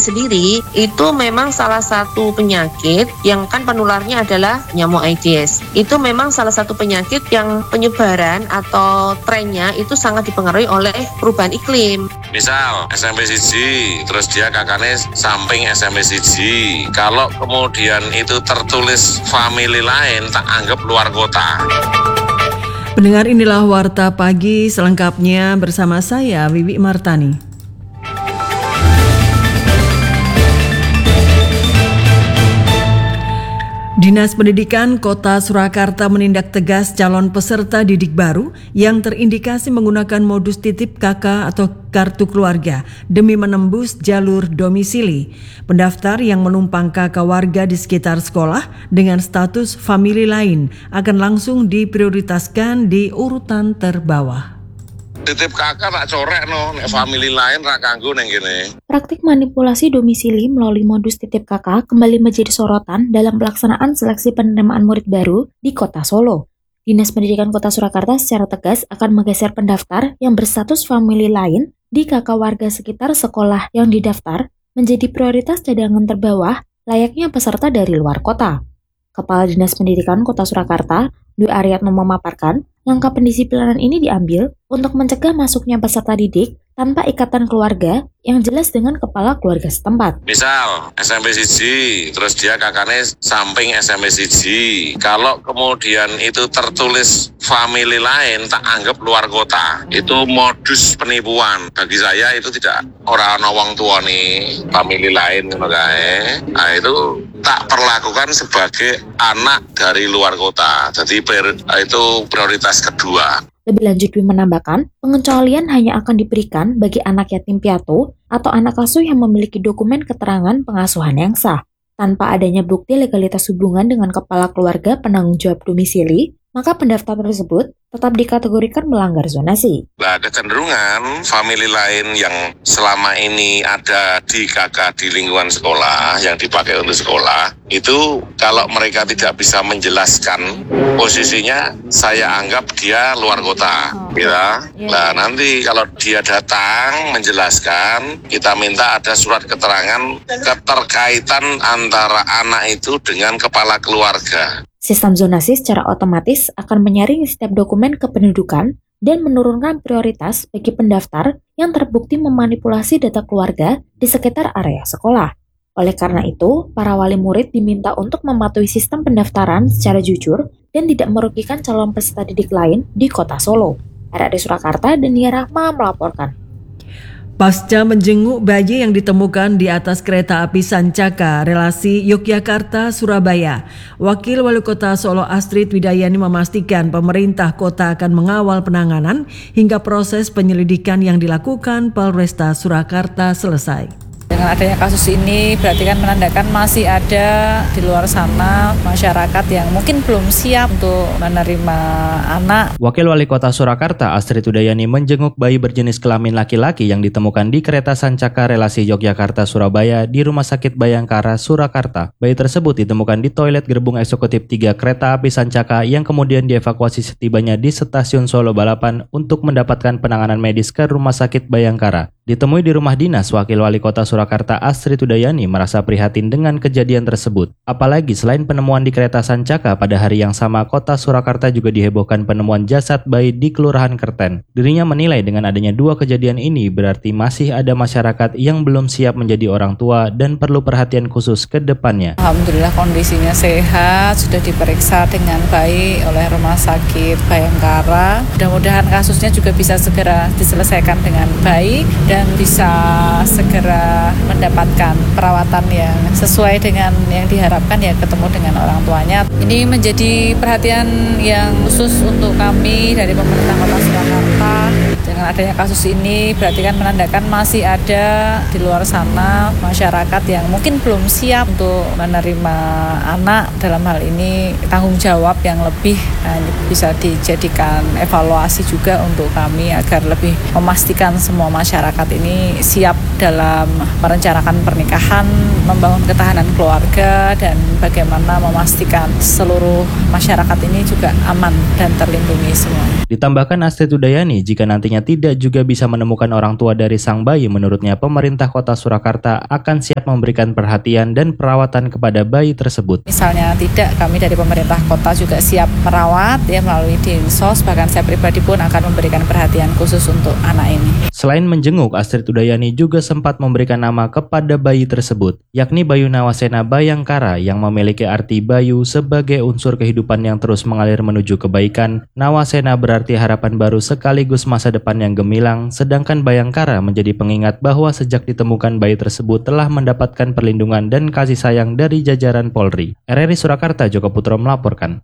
sendiri itu memang salah satu penyakit yang kan penularnya adalah nyamuk Aedes. Itu memang salah satu penyakit yang penyebaran atau trennya itu sangat dipengaruhi oleh perubahan iklim. Misal SMP siji, terus dia kakaknya samping SMP siji. Kalau kemudian itu tertulis famili lain, tak anggap luar kota. Pendengar, inilah Warta Pagi selengkapnya bersama saya Wiwi Martani. Dinas Pendidikan Kota Surakarta menindak tegas calon peserta didik baru yang terindikasi menggunakan modus titip KK atau kartu keluarga demi menembus jalur domisili. Pendaftar yang menumpang KK warga di sekitar sekolah dengan status famili lain akan langsung diprioritaskan di urutan terbawah. Titip kakak tak corek no, nek famili lain rak kanggo neng gini. Praktik manipulasi domisili melalui modus titip KK kembali menjadi sorotan dalam pelaksanaan seleksi penerimaan murid baru di Kota Solo. Dinas Pendidikan Kota Surakarta secara tegas akan menggeser pendaftar yang berstatus famili lain di KK warga sekitar sekolah yang didaftar menjadi prioritas cadangan terbawah layaknya peserta dari luar kota. Kepala Dinas Pendidikan Kota Surakarta, Dwi Aryatno memaparkan, langkah pendisiplinan ini diambil untuk mencegah masuknya peserta didik tanpa ikatan keluarga yang jelas dengan kepala keluarga setempat. Misal SMP siji, terus dia kakaknya samping SMP siji. Kalau kemudian itu tertulis famili lain, tak anggap luar kota. Itu modus penipuan. Bagi saya itu tidak orang wong tua nih famili lain, nah itu tak perlakukan sebagai anak dari luar kota. Jadi itu prioritas kedua. Lebih lanjut, Dwi menambahkan, pengecualian hanya akan diberikan bagi anak yatim piatu atau anak asuh yang memiliki dokumen keterangan pengasuhan yang sah. Tanpa adanya bukti legalitas hubungan dengan kepala keluarga penanggung jawab domisili, maka pendaftar tersebut tetap dikategorikan melanggar zonasi. Nah, kecenderungan famili lain yang selama ini ada di KK di lingkungan sekolah, yang dipakai untuk sekolah, itu kalau mereka tidak bisa menjelaskan posisinya, saya anggap dia luar kota. Ya. Nah, nanti kalau dia datang menjelaskan, kita minta ada surat keterangan keterkaitan antara anak itu dengan kepala keluarga. Sistem zonasi secara otomatis akan menyaring setiap dokumen kependudukan dan menurunkan prioritas bagi pendaftar yang terbukti memanipulasi data keluarga di sekitar area sekolah. Oleh karena itu, para wali murid diminta untuk mematuhi sistem pendaftaran secara jujur dan tidak merugikan calon peserta didik lain di Kota Solo. RRI Surakarta, Denia Rahma melaporkan. Pasca menjenguk bayi yang ditemukan di atas kereta api Sancaka relasi Yogyakarta-Surabaya, Wakil Wali Kota Solo Astrid Widayani memastikan pemerintah kota akan mengawal penanganan hingga proses penyelidikan yang dilakukan Polresta Surakarta selesai. Dengan adanya kasus ini berarti kan menandakan masih ada di luar sana masyarakat yang mungkin belum siap untuk menerima anak. Wakil Wali Kota Surakarta Astrid Widayani menjenguk bayi berjenis kelamin laki-laki yang ditemukan di kereta Sancaka relasi Yogyakarta-Surabaya di Rumah Sakit Bayangkara, Surakarta. Bayi tersebut ditemukan di toilet gerbong eksekutif 3 kereta api Sancaka yang kemudian dievakuasi setibanya di stasiun Solo Balapan untuk mendapatkan penanganan medis ke Rumah Sakit Bayangkara. Ditemui di rumah dinas, Wakil Wali Kota Surakarta Astrid Widayani merasa prihatin dengan kejadian tersebut. Apalagi selain penemuan di kereta Sancaka, pada hari yang sama Kota Surakarta juga dihebohkan penemuan jasad bayi di Kelurahan Kerten. Dirinya menilai dengan adanya 2 kejadian ini berarti masih ada masyarakat yang belum siap menjadi orang tua dan perlu perhatian khusus ke depannya. Alhamdulillah kondisinya sehat, sudah diperiksa dengan baik oleh Rumah Sakit Bayangkara. Mudah-mudahan kasusnya juga bisa segera diselesaikan dengan baik dan bisa segera mendapatkan perawatan yang sesuai dengan yang diharapkan, ya ketemu dengan orang tuanya. Ini menjadi perhatian yang khusus untuk kami dari pemerintah Kota Surakarta. Dengan adanya kasus ini berarti kan menandakan masih ada di luar sana masyarakat yang mungkin belum siap untuk menerima anak. Dalam hal ini tanggung jawab yang lebih bisa dijadikan evaluasi juga untuk kami agar lebih memastikan semua masyarakat ini siap dalam merencanakan pernikahan, membangun ketahanan keluarga, dan bagaimana memastikan seluruh masyarakat ini juga aman dan terlindungi semua. Ditambahkan Astrid Widayani, jika nanti nantinya tidak juga bisa menemukan orang tua dari sang bayi, menurutnya pemerintah Kota Surakarta akan siap memberikan perhatian dan perawatan kepada bayi tersebut. Misalnya tidak, kami dari pemerintah kota juga siap merawat ya melalui Dinsos, bahkan saya pribadi pun akan memberikan perhatian khusus untuk anak ini. Selain menjenguk, Astrid Udayani juga sempat memberikan nama kepada bayi tersebut, yakni Bayu Nawasena Bayangkara yang memiliki arti bayu sebagai unsur kehidupan yang terus mengalir menuju kebaikan. Nawasena berarti harapan baru sekaligus masa depan yang gemilang, sedangkan Bayangkara menjadi pengingat bahwa sejak ditemukan bayi tersebut telah mendapatkan perlindungan dan kasih sayang dari jajaran Polri. RRI Surakarta, Joko Putro melaporkan.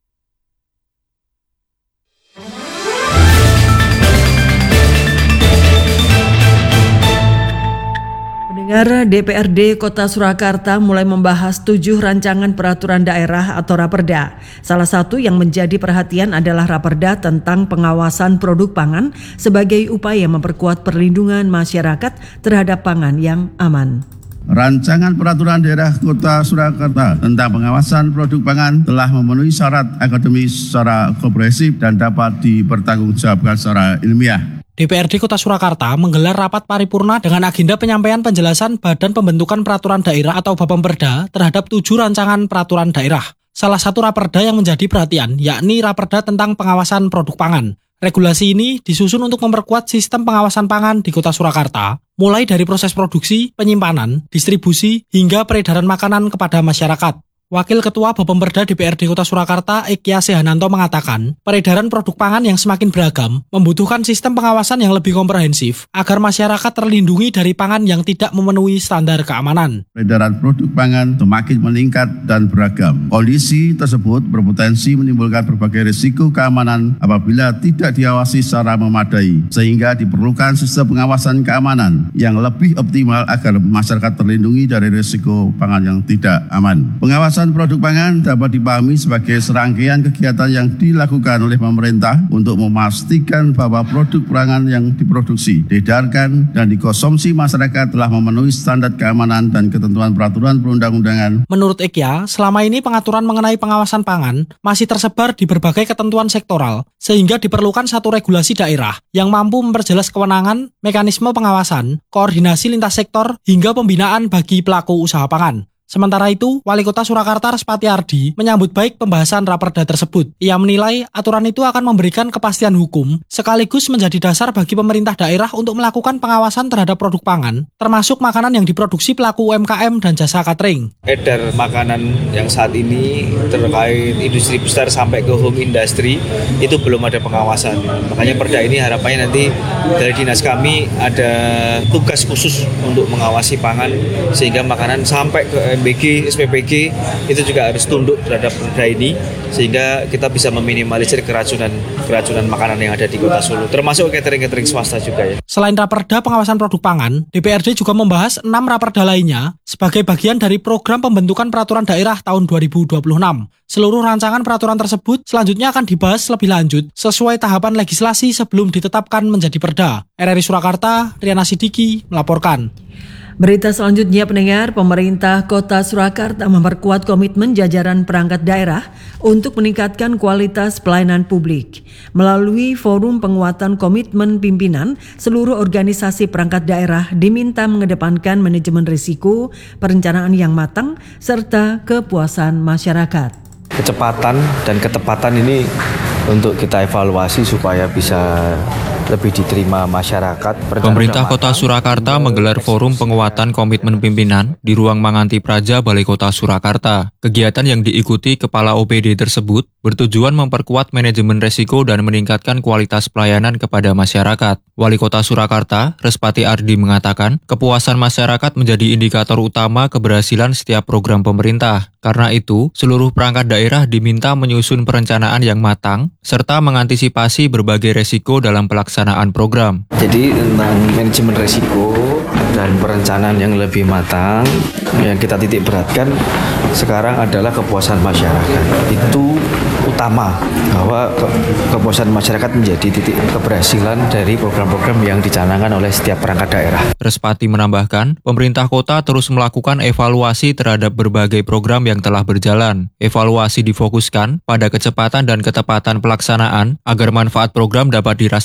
Pendengar, DPRD Kota Surakarta mulai membahas 7 rancangan peraturan daerah atau Raperda. Salah satu yang menjadi perhatian adalah Raperda tentang pengawasan produk pangan sebagai upaya memperkuat perlindungan masyarakat terhadap pangan yang aman. Rancangan peraturan daerah Kota Surakarta tentang pengawasan produk pangan telah memenuhi syarat akademis secara komprehensif dan dapat dipertanggungjawabkan secara ilmiah. DPRD Kota Surakarta menggelar rapat paripurna dengan agenda penyampaian penjelasan Badan Pembentukan Peraturan Daerah atau Bapemperda terhadap 7 rancangan peraturan daerah. Salah satu raperda yang menjadi perhatian yakni Raperda tentang pengawasan produk pangan. Regulasi ini disusun untuk memperkuat sistem pengawasan pangan di Kota Surakarta, mulai dari proses produksi, penyimpanan, distribusi, hingga peredaran makanan kepada masyarakat. Wakil Ketua Bapemperda DPRD Kota Surakarta, Ekya Sehananto mengatakan, peredaran produk pangan yang semakin beragam membutuhkan sistem pengawasan yang lebih komprehensif agar masyarakat terlindungi dari pangan yang tidak memenuhi standar keamanan. Peredaran produk pangan semakin meningkat dan beragam. Kondisi tersebut berpotensi menimbulkan berbagai risiko keamanan apabila tidak diawasi secara memadai, sehingga diperlukan sistem pengawasan keamanan yang lebih optimal agar masyarakat terlindungi dari risiko pangan yang tidak aman. Pengawasan produk pangan dapat dipahami sebagai serangkaian kegiatan yang dilakukan oleh pemerintah untuk memastikan bahwa produk pangan yang diproduksi, diedarkan, dan dikonsumsi masyarakat telah memenuhi standar keamanan dan ketentuan peraturan perundang-undangan. Menurut Ekya, selama ini pengaturan mengenai pengawasan pangan masih tersebar di berbagai ketentuan sektoral, sehingga diperlukan satu regulasi daerah yang mampu memperjelas kewenangan, mekanisme pengawasan, koordinasi lintas sektor, hingga pembinaan bagi pelaku usaha pangan. Sementara itu, Wali Kota Surakarta Respati Ardi menyambut baik pembahasan raperda tersebut. Ia menilai aturan itu akan memberikan kepastian hukum sekaligus menjadi dasar bagi pemerintah daerah untuk melakukan pengawasan terhadap produk pangan, termasuk makanan yang diproduksi pelaku UMKM dan jasa catering. Edar makanan yang saat ini terkait industri besar sampai ke home industry itu belum ada pengawasan. Makanya perda ini harapannya nanti dari dinas kami ada tugas khusus untuk mengawasi pangan sehingga makanan sampai ke MBG, SPPG itu juga harus tunduk terhadap perda ini sehingga kita bisa meminimalisir keracunan makanan yang ada di Kota Solo, termasuk catering swasta juga ya. Selain raperda pengawasan produk pangan, DPRD juga membahas 6 raperda lainnya sebagai bagian dari program pembentukan peraturan daerah tahun 2026. Seluruh rancangan peraturan tersebut selanjutnya akan dibahas lebih lanjut sesuai tahapan legislasi sebelum ditetapkan menjadi perda. RRI Surakarta, Riana Sidiki melaporkan. Berita selanjutnya, pendengar, pemerintah Kota Surakarta memperkuat komitmen jajaran perangkat daerah untuk meningkatkan kualitas pelayanan publik. Melalui forum penguatan komitmen pimpinan, seluruh organisasi perangkat daerah diminta mengedepankan manajemen risiko, perencanaan yang matang, serta kepuasan masyarakat. Kecepatan dan ketepatan ini untuk kita evaluasi supaya bisa lebih diterima masyarakat. Pemerintah Kota Surakarta menggelar forum penguatan komitmen pimpinan di Ruang Manganti Praja, Balai Kota Surakarta. Kegiatan yang diikuti Kepala OPD tersebut bertujuan memperkuat manajemen resiko dan meningkatkan kualitas pelayanan kepada masyarakat. Wali Kota Surakarta, Respati Ardi mengatakan, kepuasan masyarakat menjadi indikator utama keberhasilan setiap program pemerintah. Karena itu, seluruh perangkat daerah diminta menyusun perencanaan yang matang, serta mengantisipasi berbagai resiko dalam pelaksanaan program. Jadi tentang manajemen resiko dan perencanaan yang lebih matang, yang kita titik beratkan sekarang adalah kepuasan masyarakat. Itu utama, bahwa kepuasan masyarakat menjadi titik keberhasilan dari program-program yang dicanangkan oleh setiap perangkat daerah. Respati menambahkan, pemerintah kota terus melakukan evaluasi terhadap berbagai program yang telah berjalan. Evaluasi difokuskan pada kecepatan dan ketepatan pelaksanaan agar manfaat program dapat dirasakan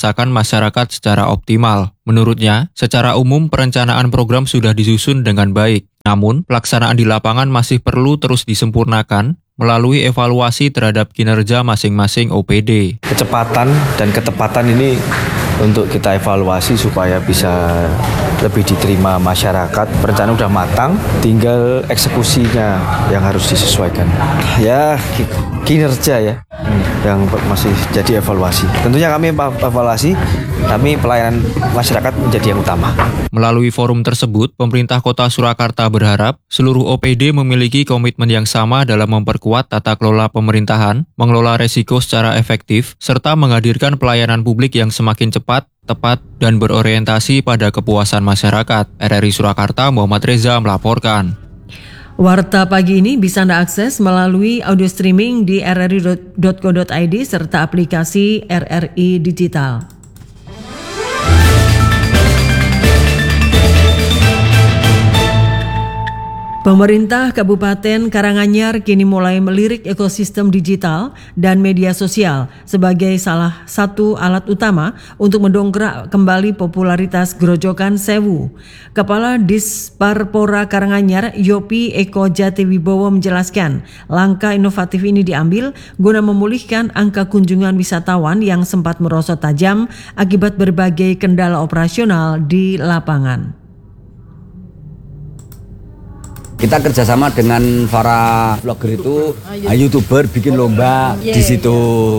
masyarakat secara optimal. Menurutnya, secara umum perencanaan program sudah disusun dengan baik. Namun, pelaksanaan di lapangan masih perlu terus disempurnakan melalui evaluasi terhadap kinerja masing-masing OPD. Kecepatan dan ketepatan ini untuk kita evaluasi supaya bisa lebih diterima masyarakat. Perencanaan udah matang, tinggal eksekusinya yang harus disesuaikan. Ya, kinerja ya yang masih jadi evaluasi. Tentunya kami evaluasi, tapi pelayanan masyarakat menjadi yang utama. Melalui forum tersebut, pemerintah Kota Surakarta berharap seluruh OPD memiliki komitmen yang sama dalam memperkuat tata kelola pemerintahan, mengelola resiko secara efektif, serta menghadirkan pelayanan publik yang semakin cepat, tepat, dan berorientasi pada kepuasan masyarakat. RRI Surakarta, Muhammad Reza melaporkan. Warta pagi ini bisa Anda akses melalui audio streaming di rri.co.id serta aplikasi RRI Digital. Pemerintah Kabupaten Karanganyar kini mulai melirik ekosistem digital dan media sosial sebagai salah satu alat utama untuk mendongkrak kembali popularitas Grojogan Sewu. Kepala Disparpora Karanganyar, Yopi Eko Jatiwibowo menjelaskan, langkah inovatif ini diambil guna memulihkan angka kunjungan wisatawan yang sempat merosot tajam akibat berbagai kendala operasional di lapangan. Kita kerjasama dengan para vlogger itu, YouTuber bikin lomba di situ,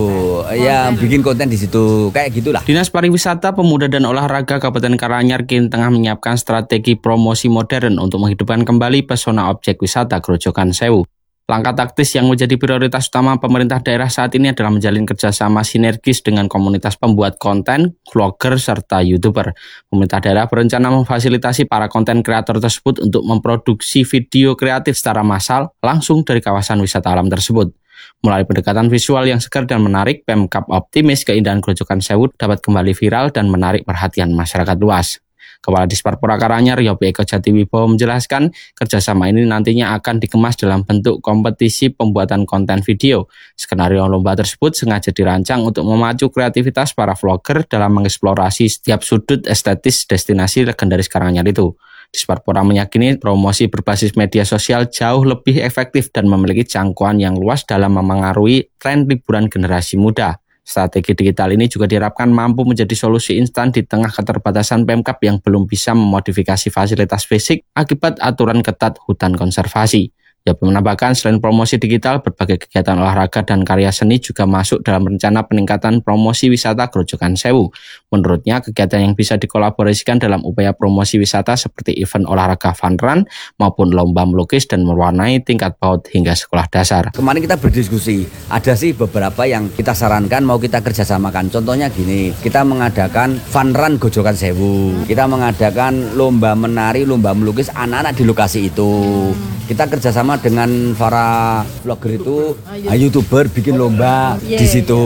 ya bikin konten di situ, kayak gitulah. Dinas Pariwisata, Pemuda dan Olahraga Kabupaten Karanganyar kini tengah menyiapkan strategi promosi modern untuk menghidupkan kembali pesona objek wisata Grojogan Sewu. Langkah taktis yang menjadi prioritas utama pemerintah daerah saat ini adalah menjalin kerjasama sinergis dengan komunitas pembuat konten, vlogger, serta YouTuber. Pemerintah daerah berencana memfasilitasi para konten kreator tersebut untuk memproduksi video kreatif secara massal langsung dari kawasan wisata alam tersebut. Melalui pendekatan visual yang segar dan menarik, Pemkab optimis keindahan Grojogan Sewu dapat kembali viral dan menarik perhatian masyarakat luas. Kepala Disparpora Karanganyar, Yopi Eko Jatiwibowo menjelaskan, kerjasama ini nantinya akan dikemas dalam bentuk kompetisi pembuatan konten video. Skenario lomba tersebut sengaja dirancang untuk memacu kreativitas para vlogger dalam mengeksplorasi setiap sudut estetis destinasi legendaris Karanganyar itu. Disparpora meyakini promosi berbasis media sosial jauh lebih efektif dan memiliki jangkauan yang luas dalam memengaruhi tren liburan generasi muda. Strategi digital ini juga diharapkan mampu menjadi solusi instan di tengah keterbatasan Pemkab yang belum bisa memodifikasi fasilitas fisik akibat aturan ketat hutan konservasi. Yopi menambahkan, selain promosi digital, berbagai kegiatan olahraga dan karya seni juga masuk dalam rencana peningkatan promosi wisata Grojogan Sewu. Menurutnya, kegiatan yang bisa dikolaborasikan dalam upaya promosi wisata seperti event olahraga fun run maupun lomba melukis dan mewarnai tingkat PAUD hingga sekolah dasar. Kemarin kita berdiskusi, ada sih beberapa yang kita sarankan mau kita kerjasamakan. Contohnya gini, kita mengadakan fun run Grojogan Sewu, kita mengadakan lomba menari, lomba melukis anak-anak di lokasi itu. Kita kerjasama dengan para vlogger itu, YouTuber bikin lomba di situ,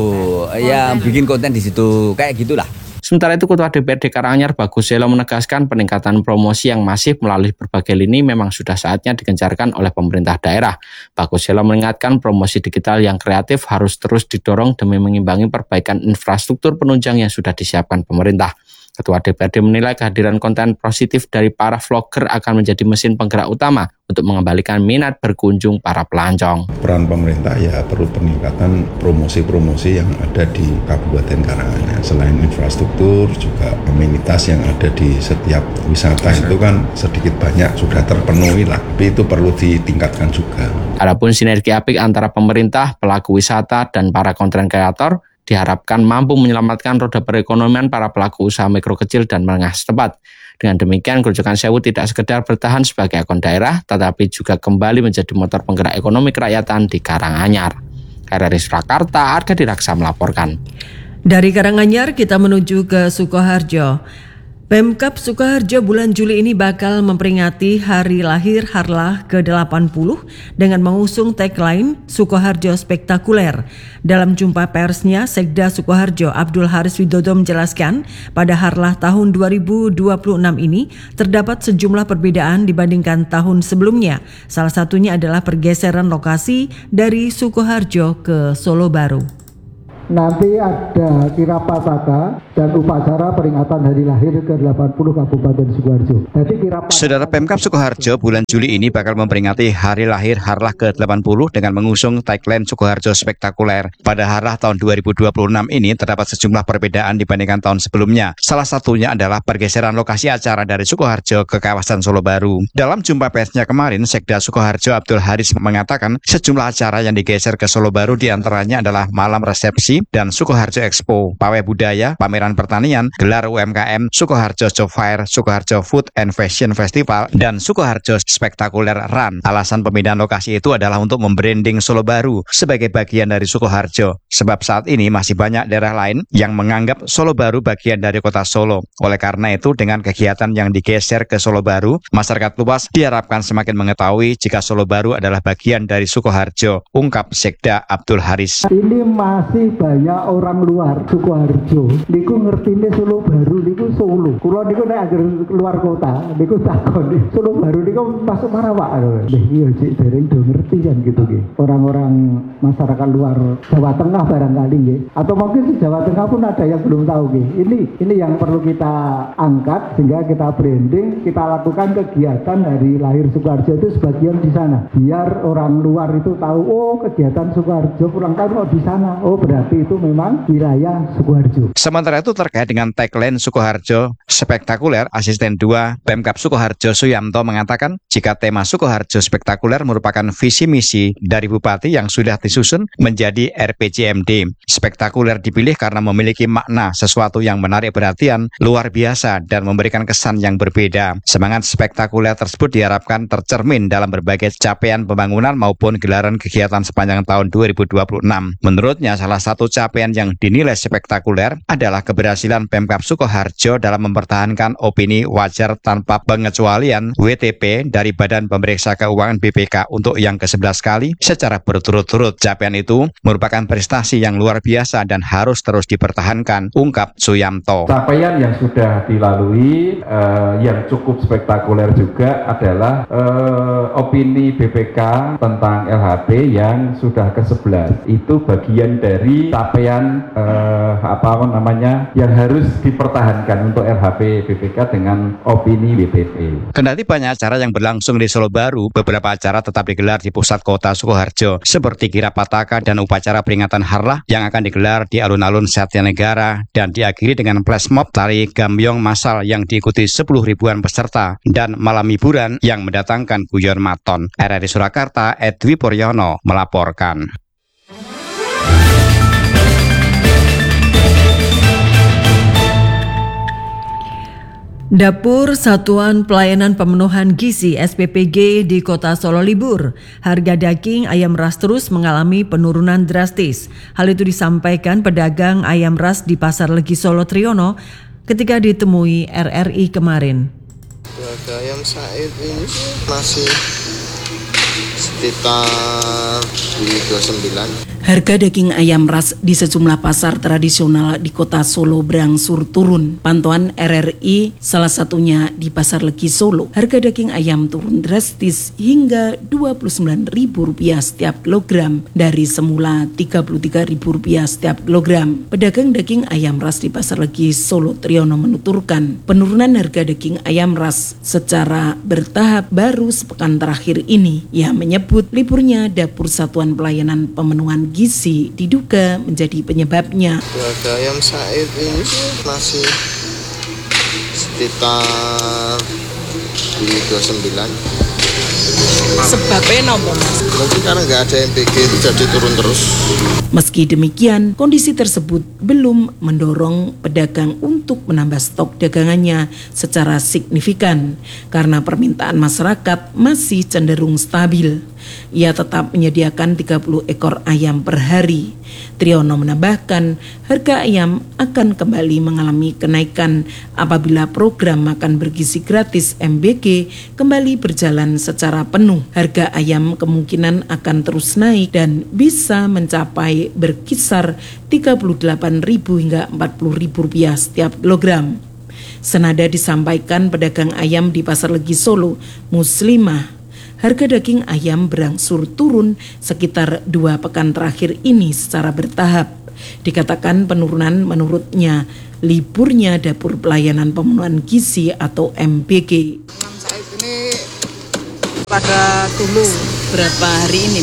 ya bikin konten di situ, kayak gitulah. Sementara itu, Ketua DPRD Karanganyar Bagus Selo menegaskan peningkatan promosi yang masif melalui berbagai lini memang sudah saatnya digencarkan oleh pemerintah daerah. Bagus Selo mengingatkan promosi digital yang kreatif harus terus didorong demi mengimbangi perbaikan infrastruktur penunjang yang sudah disiapkan pemerintah. Ketua DPRD menilai kehadiran konten positif dari para vlogger akan menjadi mesin penggerak utama untuk mengembalikan minat berkunjung para pelancong. Peran pemerintah ya perlu peningkatan promosi-promosi yang ada di Kabupaten Karanganyar. Selain infrastruktur, juga amenitas yang ada di setiap wisata itu kan sedikit banyak sudah terpenuhi lah, tapi itu perlu ditingkatkan juga. Adapun sinergi apik antara pemerintah, pelaku wisata, dan para konten kreator diharapkan mampu menyelamatkan roda perekonomian para pelaku usaha mikro kecil dan menengah setempat. Dengan demikian, Grojogan Sewu tidak sekedar bertahan sebagai ikon daerah, tetapi juga kembali menjadi motor penggerak ekonomi kerakyatan di Karanganyar. RRI Surakarta, Arkadi Raksa melaporkan. Dari Karanganyar kita menuju ke Sukoharjo. Pemkab Sukoharjo bulan Juli ini bakal memperingati hari lahir Harlah ke-80 dengan mengusung tagline Sukoharjo Spektakuler. Dalam jumpa persnya, Sekda Sukoharjo Abdul Haris Widodo menjelaskan pada Harlah tahun 2026 ini terdapat sejumlah perbedaan dibandingkan tahun sebelumnya. Salah satunya adalah pergeseran lokasi dari Sukoharjo ke Solo Baru. nanti ada kirap Pasaka dan upacara peringatan hari lahir ke-80 Kabupaten Sukoharjo. Jadi kirap Saudara, Pemkab Sukoharjo bulan Juli ini bakal memperingati hari lahir Harlah ke-80 dengan mengusung tagline Sukoharjo Spektakuler. Pada Harlah tahun 2026 ini terdapat sejumlah perbedaan dibandingkan tahun sebelumnya. Salah satunya adalah pergeseran lokasi acara dari Sukoharjo ke kawasan Solo Baru. Dalam jumpa persnya kemarin, Sekda Sukoharjo Abdul Haris mengatakan sejumlah acara yang digeser ke Solo Baru diantaranya adalah malam resepsi dan Sukoharjo Expo, pawai budaya, pameran pertanian, gelar UMKM, Sukoharjo Job Fair, Sukoharjo Food and Fashion Festival, dan Sukoharjo Spektakuler Run. Alasan pemindahan lokasi itu adalah untuk membranding Solo Baru sebagai bagian dari Sukoharjo. Sebab saat ini masih banyak daerah lain yang menganggap Solo Baru bagian dari kota Solo. Oleh karena itu, dengan kegiatan yang digeser ke Solo Baru, masyarakat luas diharapkan semakin mengetahui jika Solo Baru adalah bagian dari Sukoharjo, ungkap Sekda Abdul Haris. Ini masih banyak orang luar Sukoharjo niku ngertine Solo Baru niku Solo. Kula niku nek agar keluar kota niku takon Solo Baru niku masuk Marawak lho. Iya cik dereng do ngerti kan gitu nggih. Orang-orang masyarakat luar Jawa Tengah barangkali nggih. Atau mungkin di Jawa Tengah pun ada yang belum tahu nggih. Ini yang perlu kita angkat sehingga kita branding, kita lakukan kegiatan hari lahir Sukoharjo itu sebagian di sana. Biar orang luar itu tahu, oh kegiatan Sukoharjo ulang tahun kok di sana. Oh berarti itu memang wilayah Sukoharjo. Sementara itu terkait dengan tagline Sukoharjo Spektakuler, Asisten 2 Pemkab Sukoharjo Suyamto mengatakan jika tema Sukoharjo Spektakuler merupakan visi misi dari Bupati yang sudah disusun menjadi RPJMD. Spektakuler dipilih karena memiliki makna sesuatu yang menarik perhatian, luar biasa dan memberikan kesan yang berbeda. Semangat spektakuler tersebut diharapkan tercermin dalam berbagai capaian pembangunan maupun gelaran kegiatan sepanjang tahun 2026. Menurutnya, salah satu capaian yang dinilai spektakuler adalah keberhasilan Pemkab Sukoharjo dalam mempertahankan opini wajar tanpa pengecualian WTP dari Badan Pemeriksa Keuangan BPK untuk yang ke-11 kali secara berturut-turut. Capaian itu merupakan prestasi yang luar biasa dan harus terus dipertahankan, ungkap Suyamto. Capaian yang sudah dilalui yang cukup spektakuler juga adalah opini BPK tentang LHP yang sudah ke-11. Itu bagian dari capaian yang harus dipertahankan untuk LHP BPK dengan opini WTP. Kendati banyak acara yang berlangsung di Solo Baru, beberapa acara tetap digelar di pusat kota Sukoharjo seperti kirap Pataka dan upacara peringatan Harlah yang akan digelar di alun-alun Satyanegara dan diakhiri dengan flash mob tari gambyong massal yang diikuti 10 ribuan peserta dan malam hiburan yang mendatangkan guyon maton. RRI Surakarta, Edwi Puryono melaporkan. Dapur Satuan Pelayanan Pemenuhan Gizi SPPG di Kota Solo libur. Harga daging ayam ras terus mengalami penurunan drastis. Hal itu disampaikan pedagang ayam ras di Pasar Legi Solo Triyono ketika ditemui RRI kemarin. Harga ayam said ini masih sekitar 29. Harga daging ayam ras di sejumlah pasar tradisional di Kota Solo berangsur turun. Pantauan RRI salah satunya di Pasar Legi Solo. Harga daging ayam turun drastis hingga Rp29.000 setiap kilogram dari semula Rp33.000 setiap kilogram. Pedagang daging ayam ras di Pasar Legi Solo Triyono menuturkan penurunan harga daging ayam ras secara bertahap baru sepekan terakhir ini. Ia menyebut liburnya Dapur Satuan Pelayanan Pemenuhan Gizi diduga menjadi penyebabnya. Harga ayam said ini masih sekitar 29. Sebabnya nopo? Mungkin karena nggak ada MPG itu jadi turun terus. Meski demikian, kondisi tersebut belum mendorong pedagang untuk menambah stok dagangannya secara signifikan karena permintaan masyarakat masih cenderung stabil. Ia tetap menyediakan 30 ekor ayam per hari. Triyono menambahkan, harga ayam akan kembali mengalami kenaikan apabila program makan bergizi gratis MBG kembali berjalan secara penuh. Harga ayam kemungkinan akan terus naik dan bisa mencapai berkisar Rp38.000 hingga Rp40.000 setiap kilogram. Senada disampaikan pedagang ayam di Pasar Legi Solo, Muslimah, harga daging ayam berangsur turun sekitar 2 pekan terakhir ini secara bertahap. Dikatakan penurunan menurutnya liburnya Dapur Pelayanan Pemenuhan Gizi atau MPG. Pada dulu Berapa hari ini?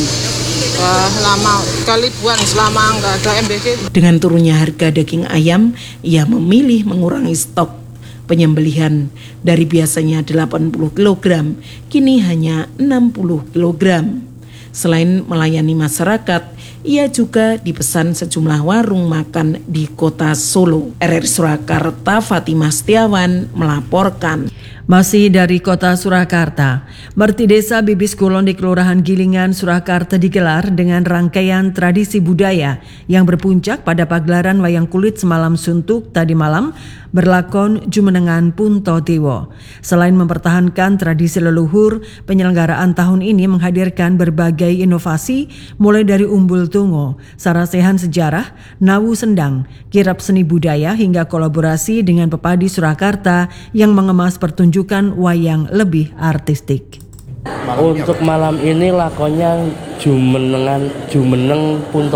lama kalibuan selama nggak ada MBG. Dengan turunnya harga daging ayam, ia memilih mengurangi stok penyembelihan dari biasanya 80 kg, kini hanya 60 kg. Selain melayani masyarakat, ia juga dipesan sejumlah warung makan di kota Solo. RRI Surakarta, Fatimah Setiawan melaporkan. Masih dari kota Surakarta, Merti Desa Bibis Kulon di Kelurahan Gilingan, Surakarta digelar dengan rangkaian tradisi budaya yang berpuncak pada pagelaran wayang kulit semalam suntuk tadi malam berlakon Jumenengan Punto Dewo. Selain mempertahankan tradisi leluhur, penyelenggaraan tahun ini menghadirkan berbagai inovasi mulai dari umbul tungo, sarasehan sejarah, nawu sendang, kirap seni budaya hingga kolaborasi dengan pepadi Surakarta yang mengemas pertunjukan wayang lebih artistik. Untuk malam ini lakonnya Jumenengan Punto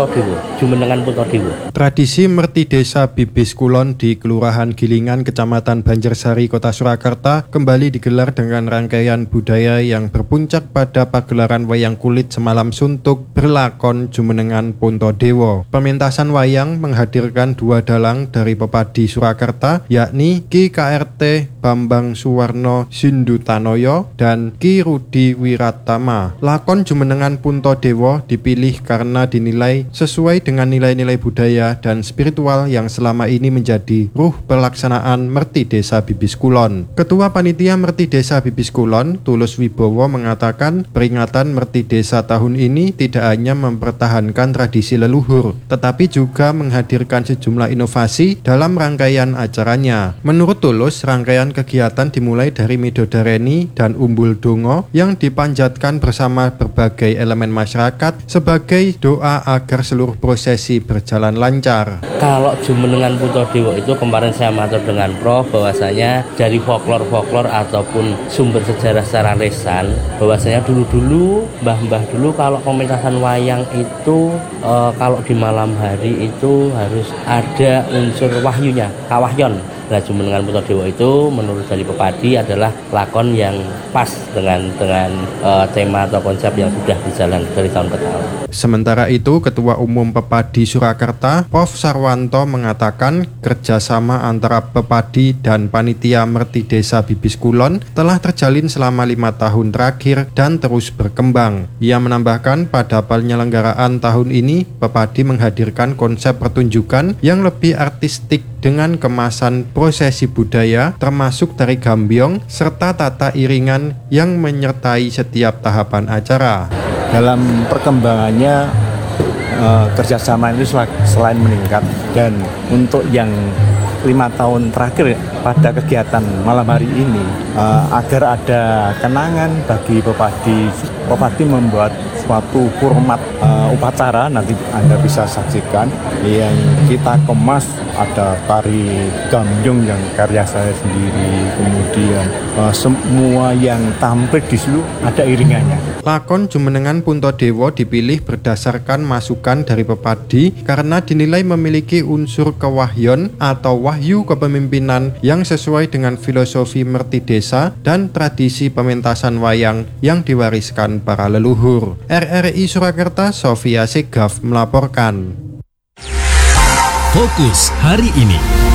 Dewo. Tradisi Merti Desa Bibis Kulon di Kelurahan Gilingan, Kecamatan Banjarsari, Kota Surakarta kembali digelar dengan rangkaian budaya yang berpuncak pada pagelaran wayang kulit semalam suntuk berlakon Jumenengan Punto Dewo. Pementasan wayang menghadirkan dua dalang dari pepadi Surakarta, yakni Ki KRT Bambang Suwarno Sindutanoyo dan Ki Rudi Wiratama. Lakon Jumenengan Punto Dewo dipilih karena dinilai sesuai dengan nilai-nilai budaya dan spiritual yang selama ini menjadi ruh pelaksanaan Merti Desa Bibis Kulon. Ketua Panitia Merti Desa Bibis Kulon, Tulus Wibowo, mengatakan peringatan Merti Desa tahun ini tidak hanya mempertahankan tradisi leluhur, tetapi juga menghadirkan sejumlah inovasi dalam rangkaian acaranya. Menurut Tulus, rangkaian kegiatan dimulai dari Midodareni dan Umbul Dongo yang dipanjatkan bersama berbagai elemen masyarakat sebagai doa agar seluruh prosesi berjalan lancar. Kalau Jumenengan Punto Dewo itu kemarin saya matur dengan Prof bahwasanya dari folklor ataupun sumber sejarah secara lesan bahwasanya dulu mbah-mbah dulu kalau pementasan wayang itu kalau di malam hari itu harus ada unsur wahyunya, kawahyon. Nah, Jumenengan Punto Dewo itu menurut dari pepadi adalah lakon yang pas dengan tema atau konsep yang sudah berjalan dari tahun ke tahun. Sementara itu, Ketua Umum Pepadi Surakarta, Prof. Sarwanto, mengatakan kerjasama antara pepadi dan panitia Merti Desa Bibis Kulon telah terjalin selama 5 tahun terakhir dan terus berkembang. Ia menambahkan pada penyelenggaraan tahun ini, pepadi menghadirkan konsep pertunjukan yang lebih artistik dengan kemasan prosesi budaya termasuk tari gambyong serta tata iringan yang menyertai setiap tahapan acara. Dalam perkembangannya kerjasama itu selain meningkat, dan untuk yang 5 tahun terakhir pada kegiatan malam hari ini agar ada kenangan bagi pepadi membuat suatu format upacara, nanti Anda bisa saksikan yang kita kemas. Ada tari gambyong yang karya saya sendiri, kemudian semua yang tampil di situ ada iringannya. Lakon Jumenengan Punto Dewo dipilih berdasarkan masukan dari pepadi karena dinilai memiliki unsur kewahyon atau wahyu kepemimpinan yang sesuai dengan filosofi Merti Desa dan tradisi pementasan wayang yang diwariskan para leluhur. RRI Surakarta, Sofia Segaf melaporkan. Fokus hari ini.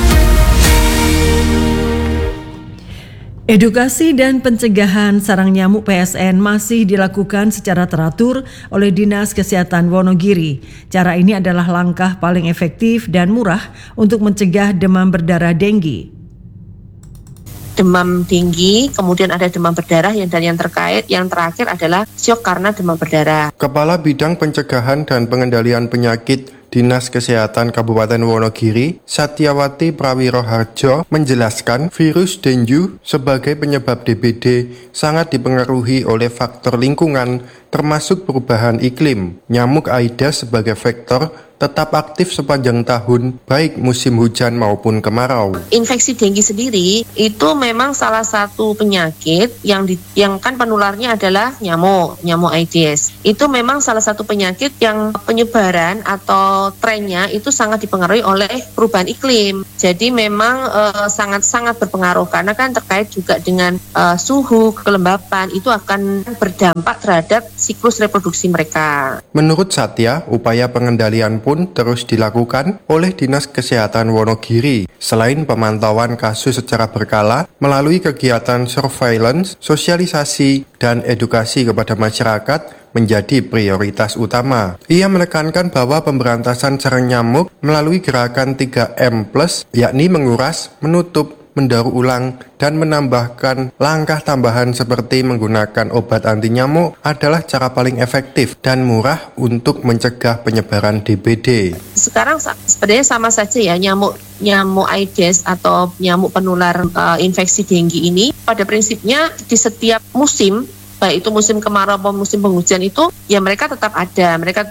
Edukasi dan pencegahan sarang nyamuk PSN masih dilakukan secara teratur oleh Dinas Kesehatan Wonogiri. Cara ini adalah langkah paling efektif dan murah untuk mencegah demam berdarah denggi. Demam tinggi, kemudian ada demam berdarah dan yang terakhir adalah syok karena demam berdarah. Kepala Bidang Pencegahan dan Pengendalian Penyakit Dinas Kesehatan Kabupaten Wonogiri, Satyawati Prawiroharjo, menjelaskan virus dengue sebagai penyebab DBD sangat dipengaruhi oleh faktor lingkungan termasuk perubahan iklim. Nyamuk Aedes sebagai faktor tetap aktif sepanjang tahun, baik musim hujan maupun kemarau. Infeksi denggi sendiri itu memang salah satu penyakit yang kan penularnya adalah nyamuk Aedes. Itu memang salah satu penyakit yang penyebaran atau trennya itu sangat dipengaruhi oleh perubahan iklim. Jadi memang sangat-sangat berpengaruh karena kan terkait juga dengan suhu, kelembapan itu akan berdampak terhadap siklus reproduksi mereka. Menurut Satya, upaya pengendalian pun terus dilakukan oleh Dinas Kesehatan Wonogiri. Selain pemantauan kasus secara berkala melalui kegiatan surveillance, sosialisasi, dan edukasi kepada masyarakat menjadi prioritas utama. Ia menekankan bahwa pemberantasan sarang nyamuk melalui gerakan 3M+, yakni menguras, menutup, mendaur ulang, dan menambahkan langkah tambahan seperti menggunakan obat anti nyamuk adalah cara paling efektif dan murah untuk mencegah penyebaran DBD. Sekarang sebenarnya sama saja ya, nyamuk Aedes atau nyamuk penular infeksi denggi ini pada prinsipnya di setiap musim, baik itu musim kemarau maupun musim penghujan itu ya mereka tetap ada, mereka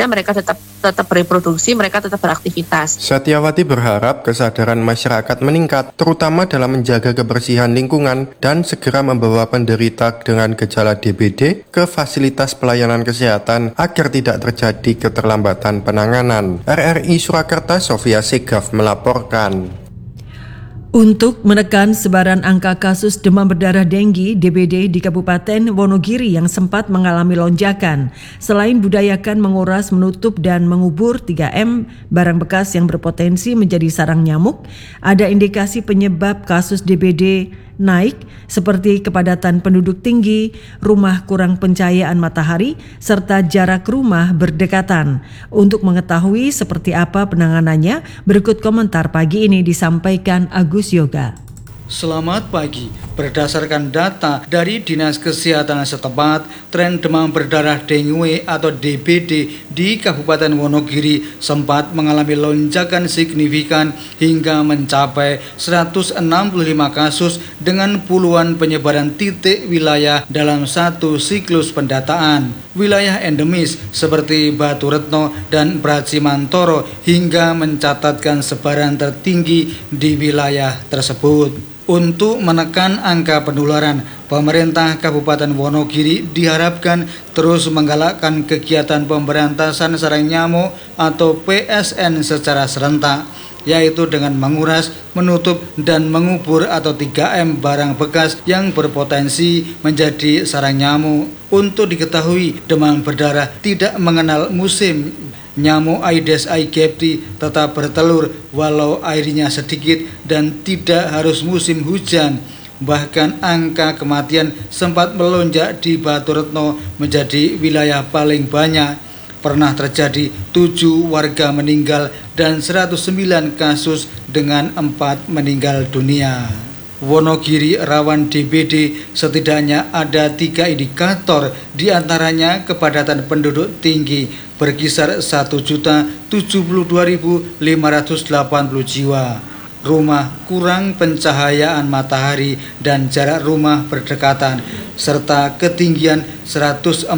tetap bereproduksi, mereka tetap beraktivitas. Satyawati berharap kesadaran masyarakat meningkat, terutama dalam menjaga kebersihan lingkungan dan segera membawa penderita dengan gejala DBD ke fasilitas pelayanan kesehatan agar tidak terjadi keterlambatan penanganan. RRI Surakarta, Sofia Segaf melaporkan. Untuk menekan sebaran angka kasus demam berdarah denggi (DBD) di Kabupaten Wonogiri yang sempat mengalami lonjakan, selain budayakan menguras, menutup, dan mengubur 3M barang bekas yang berpotensi menjadi sarang nyamuk, ada indikasi penyebab kasus DBD naik seperti kepadatan penduduk tinggi, rumah kurang pencahayaan matahari, serta jarak rumah berdekatan. Untuk mengetahui seperti apa penanganannya, berikut komentar pagi ini disampaikan Agus Yoga. Selamat pagi. Berdasarkan data dari Dinas Kesehatan setempat, tren demam berdarah dengue atau DBD di Kabupaten Wonogiri sempat mengalami lonjakan signifikan hingga mencapai 165 kasus dengan puluhan penyebaran titik wilayah dalam satu siklus pendataan. Wilayah endemis seperti Batu Retno dan Bracimantoro hingga mencatatkan sebaran tertinggi di wilayah tersebut. Untuk menekan angka penularan, pemerintah Kabupaten Wonogiri diharapkan terus menggalakkan kegiatan pemberantasan sarang nyamuk atau PSN secara serentak, yaitu dengan menguras, menutup, dan mengubur atau 3M barang bekas yang berpotensi menjadi sarang nyamuk. Untuk diketahui, demam berdarah tidak mengenal musim. Nyamuk Aedes aegypti tetap bertelur walau airnya sedikit dan tidak harus musim hujan. Bahkan angka kematian sempat melonjak di Batu Retno menjadi wilayah paling banyak. Pernah terjadi 7 warga meninggal dan 109 kasus dengan 4 meninggal dunia. Wonogiri rawan DBD, setidaknya ada 3 indikator, diantaranya kepadatan penduduk tinggi berkisar 1.072.580 jiwa, rumah kurang pencahayaan matahari dan jarak rumah berdekatan, serta ketinggian 141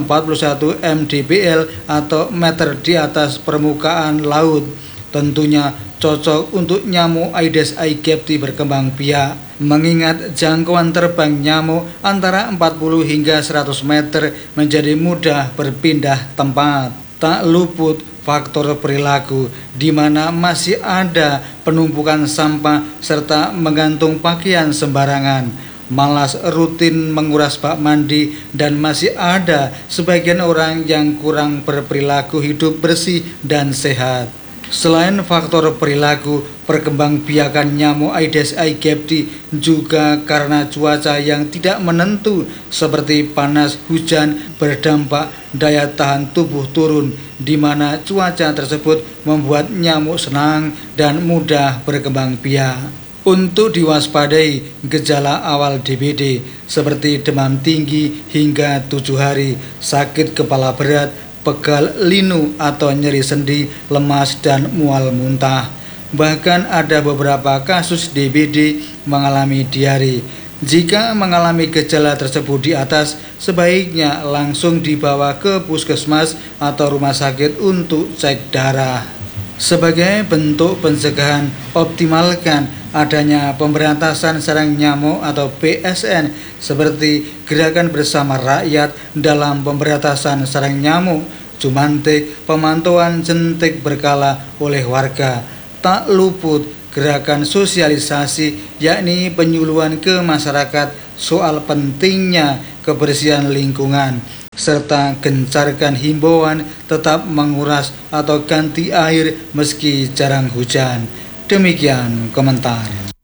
mdpl atau meter di atas permukaan laut. Tentunya cocok untuk nyamuk Aedes aegypti berkembang biak. Mengingat jangkauan terbang nyamuk antara 40 hingga 100 meter menjadi mudah berpindah tempat. Tak luput faktor perilaku di mana masih ada penumpukan sampah serta menggantung pakaian sembarangan, malas rutin menguras bak mandi, dan masih ada sebagian orang yang kurang berperilaku hidup bersih dan sehat. Selain faktor perilaku, perkembangbiakan nyamuk Aedes aegypti juga karena cuaca yang tidak menentu seperti panas, hujan berdampak daya tahan tubuh turun, di mana cuaca tersebut membuat nyamuk senang dan mudah berkembang biak. Untuk diwaspadai gejala awal DBD seperti demam tinggi hingga 7 hari, sakit kepala berat, pegal linu atau nyeri sendi, lemas, dan mual muntah. Bahkan ada beberapa kasus DBD mengalami diare. Jika mengalami gejala tersebut di atas, sebaiknya langsung dibawa ke puskesmas atau rumah sakit untuk cek darah. Sebagai bentuk pencegahan, optimalkan adanya pemberantasan sarang nyamuk atau PSN seperti gerakan bersama rakyat dalam pemberantasan sarang nyamuk, jumantik, pemantauan jentik berkala oleh warga. Tak luput gerakan sosialisasi, yakni penyuluhan ke masyarakat soal pentingnya kebersihan lingkungan, serta gencarkan himbauan tetap menguras atau ganti air meski jarang hujan. Demikian komentar.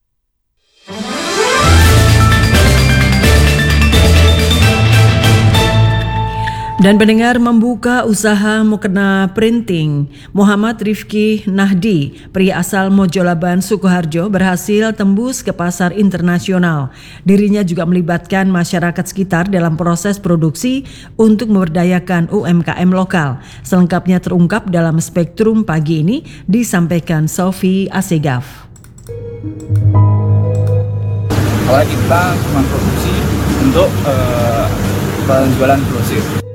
Dan pendengar, membuka usaha mukena printing, Muhammad Rifki Nahdi, pria asal Mojolaban, Sukoharjo, berhasil tembus ke pasar internasional. Dirinya juga melibatkan masyarakat sekitar dalam proses produksi untuk memberdayakan UMKM lokal. Selengkapnya terungkap dalam Spektrum pagi ini, disampaikan Sofi Asegaf. Awalnya kita memproduksi untuk penjualan grosir.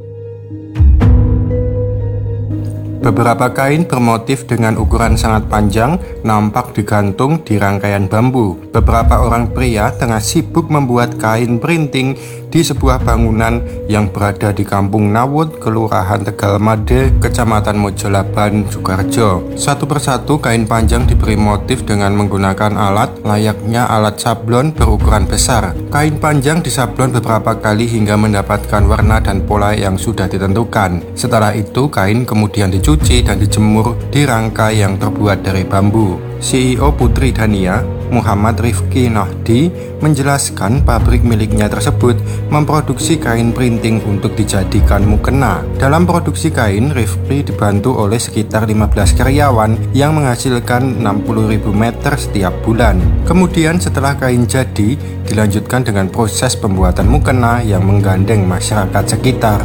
Beberapa kain bermotif dengan ukuran sangat panjang nampak digantung di rangkaian bambu. Beberapa orang pria tengah sibuk membuat kain printing di sebuah bangunan yang berada di Kampung Nawut, Kelurahan Tegal Made, Kecamatan Mojolaban, Sukoharjo. Satu persatu kain panjang diberi motif dengan menggunakan alat layaknya alat sablon berukuran besar. Kain panjang disablon beberapa kali hingga mendapatkan warna dan pola yang sudah ditentukan. Setelah itu kain kemudian dicuci dan dijemur di rangkai yang terbuat dari bambu. CEO Putri Dania, Muhammad Rifki Nahdi, menjelaskan pabrik miliknya tersebut memproduksi kain printing untuk dijadikan mukena. Dalam produksi kain, Rifki dibantu oleh sekitar 15 karyawan yang menghasilkan 60.000 meter setiap bulan. Kemudian setelah kain jadi, dilanjutkan dengan proses pembuatan mukena yang menggandeng masyarakat sekitar.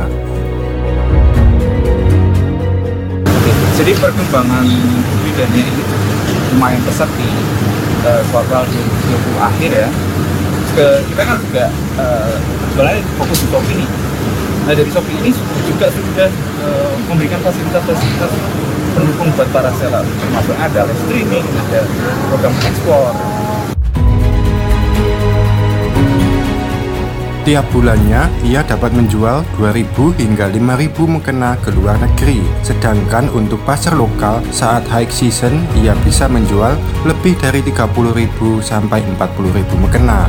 Jadi perkembangan budidaya ini lumayan pesat di kuartal 2020 akhir ya. Kita kan juga jualannya fokus di Shopee ini. Nah dari Shopee ini juga sudah memberikan fasilitas-fasilitas pendukung buat para seller, termasuk ada live streaming, ada program ekspor. Tiap bulannya, ia dapat menjual 2.000 hingga 5.000 mukena ke luar negeri. Sedangkan untuk pasar lokal, saat high season, ia bisa menjual lebih dari 30.000 sampai 40.000 mukena.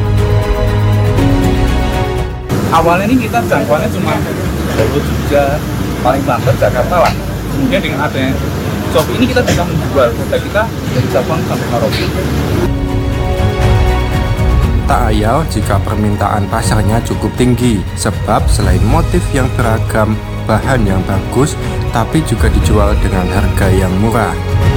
Awalnya ini kita jangkauannya cuma Solo, Jogja, paling banter Jakarta lah. Kemudian dengan adanya Shopee ini kita bisa menjual produk kita dari Sabang sampai Merauke. Tak ayal jika permintaan pasarnya cukup tinggi, sebab selain motif yang beragam, bahan yang bagus, tapi juga dijual dengan harga yang murah.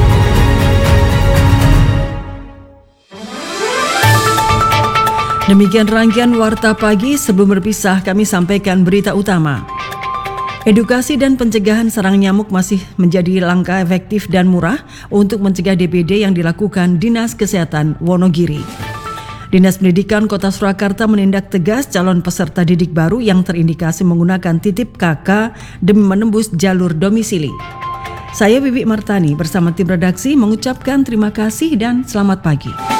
Demikian rangkaian Warta Pagi. Sebelum berpisah, kami sampaikan berita utama. Edukasi dan pencegahan sarang nyamuk masih menjadi langkah efektif dan murah untuk mencegah DBD yang dilakukan Dinas Kesehatan Wonogiri. Dinas Pendidikan Kota Surakarta menindak tegas calon peserta didik baru yang terindikasi menggunakan titip KK demi menembus jalur domisili. Saya Bibi Martani bersama tim redaksi mengucapkan terima kasih dan selamat pagi.